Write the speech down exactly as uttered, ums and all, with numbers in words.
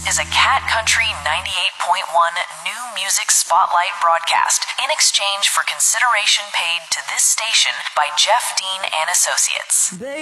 is a Cat Country ninety-eight point one new music spotlight broadcast in exchange for consideration paid to this station by Jeff Dean and Associates. They